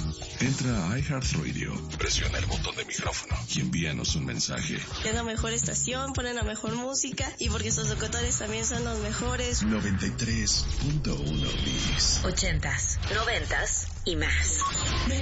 Entra a iHeartRadio, presiona el botón de micrófono y envíanos un mensaje. Es la mejor estación, ponen la mejor música y porque sus locutores también son los mejores. 93.1 Bis. 80s, 90s y más.